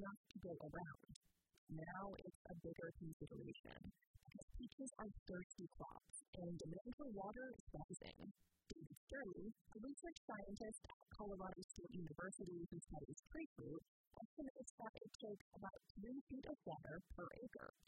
enough to go around. Now it's a bigger consideration because peaches are thirsty crops and demand for water is rising. David Sturdy, a research scientist at Colorado State University who studies tree fruit, estimates that it takes about 3 feet of water per acre.